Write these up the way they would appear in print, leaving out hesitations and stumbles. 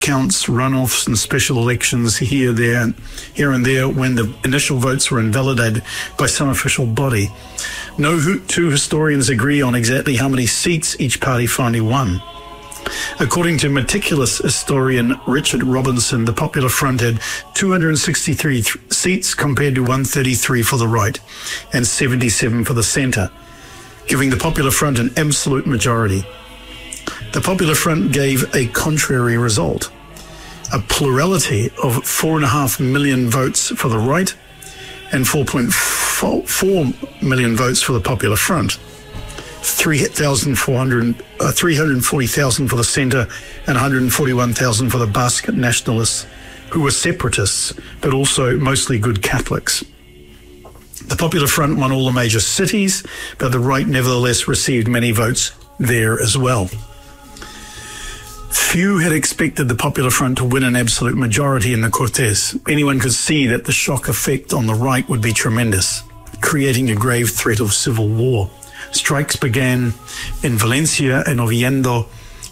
counts, runoffs and special elections here and there when the initial votes were invalidated by some official body. No two historians agree on exactly how many seats each party finally won. According to meticulous historian Richard Robinson, the Popular Front had 263 seats compared to 133 for the right and 77 for the centre, giving the Popular Front an absolute majority. The Popular Front gave a contrary result, a plurality of 4.5 million votes for the right and 4.4 million votes for the Popular Front, 340,000 for the centre and 141,000 for the Basque nationalists, who were separatists, but also mostly good Catholics. The Popular Front won all the major cities, but the right nevertheless received many votes there as well. Few had expected the Popular Front to win an absolute majority in the Cortes. Anyone could see that the shock effect on the right would be tremendous, creating a grave threat of civil war. Strikes began in Valencia and Oviedo.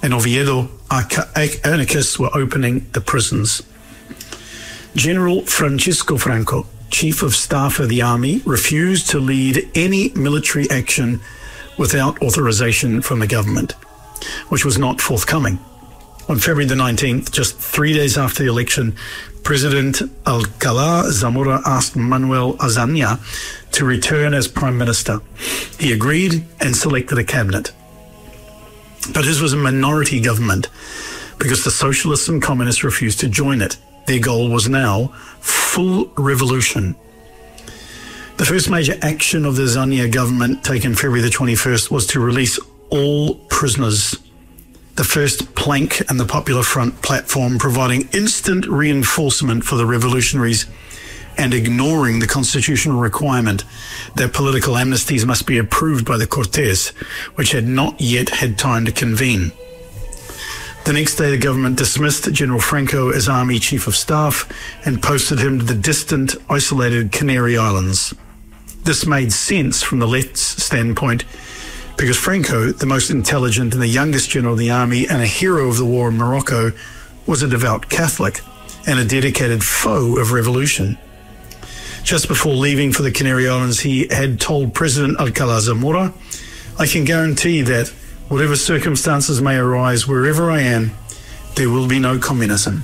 Anarchists were opening the prisons. General Francisco Franco, Chief of Staff of the Army, refused to lead any military action without authorization from the government, which was not forthcoming. On February the 19th, just 3 days after the election, President Alcalá Zamora asked Manuel Azaña to return as Prime Minister. He agreed and selected a cabinet. But his was a minority government because the socialists and communists refused to join it. Their goal was now full revolution. The first major action of the Azaña government, taken February the 21st, was to release all prisoners. The first plank in the Popular Front platform, providing instant reinforcement for the revolutionaries and ignoring the constitutional requirement that political amnesties must be approved by the Cortes, which had not yet had time to convene. The next day, the government dismissed General Franco as Army Chief of Staff and posted him to the distant, isolated Canary Islands. This made sense from the left's standpoint, because Franco, the most intelligent and the youngest general of the army and a hero of the war in Morocco, was a devout Catholic and a dedicated foe of revolution. Just before leaving for the Canary Islands, he had told President Alcalá Zamora, "I can guarantee that whatever circumstances may arise wherever I am, there will be no communism."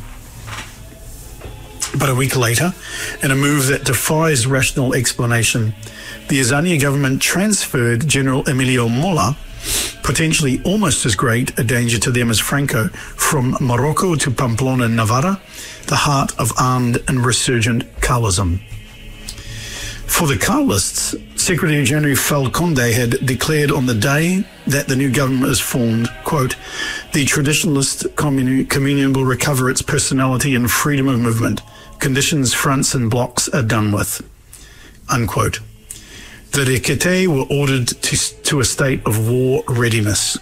But a week later, in a move that defies rational explanation, the Azaña government transferred General Emilio Mola, potentially almost as great a danger to them as Franco, from Morocco to Pamplona, Navarra, the heart of armed and resurgent Carlism. For the Carlists, Secretary General Falconde had declared on the day that the new government was formed, quote, "The traditionalist communion will recover its personality and freedom of movement. Conditions, fronts and blocks are done with," unquote. The Requete were ordered to a state of war readiness.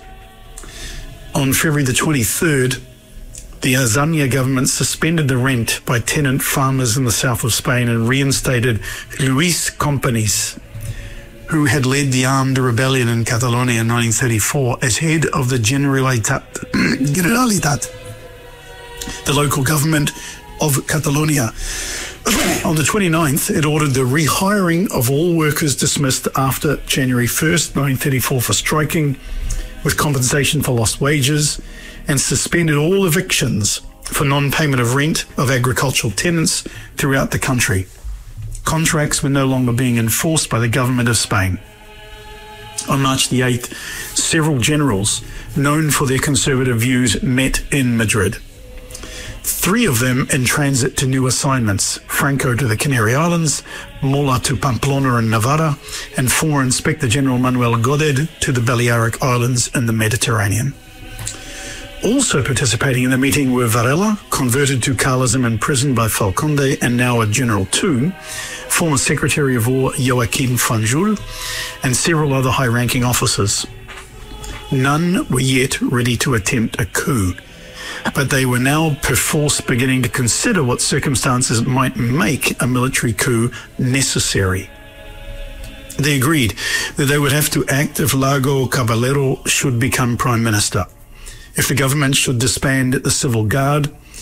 On February the 23rd, the Azaña government suspended the rent by tenant farmers in the south of Spain and reinstated Luis Companys, who had led the armed rebellion in Catalonia in 1934, as head of the Generalitat, the local government of Catalonia. On the 29th, it ordered the rehiring of all workers dismissed after January 1st, 1934 for striking, with compensation for lost wages, and suspended all evictions for non-payment of rent of agricultural tenants throughout the country. Contracts were no longer being enforced by the government of Spain. On March the 8th, several generals known for their conservative views met in Madrid. 3 of them in transit to new assignments: Franco to the Canary Islands, Mola to Pamplona and Navarra, and 4 Inspector General Manuel Goded to the Balearic Islands in the Mediterranean. Also participating in the meeting were Varela, converted to Carlism and imprisoned by Falconde and now a General too, former Secretary of War Joaquim Fanjul, and several other high-ranking officers. None were yet ready to attempt a coup, but they were now perforce beginning to consider what circumstances might make a military coup necessary. They agreed that they would have to act if Largo Caballero should become Prime Minister, if the government should disband the Civil Guard,